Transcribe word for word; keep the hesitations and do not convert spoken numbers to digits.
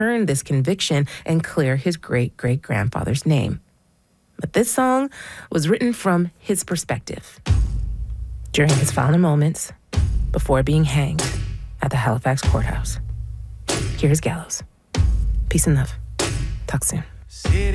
earn this conviction and clear his great-great-grandfather's name. But this song was written from his perspective during his final moments before being hanged at the Halifax courthouse. Here's Gallows. Peace and love. Talk soon.